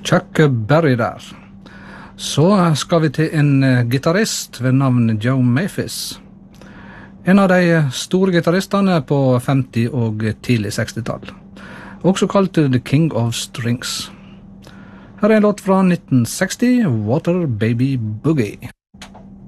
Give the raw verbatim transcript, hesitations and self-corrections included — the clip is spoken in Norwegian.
Chuck Berry der. Så skal vi til en gitarist ved navn Joe Maphis. En av de store gitaristene på femti- og tidlig sekstitall. Også kalt The King of Strings. Her er en låt fra nitten seksti, Water Baby Boogie.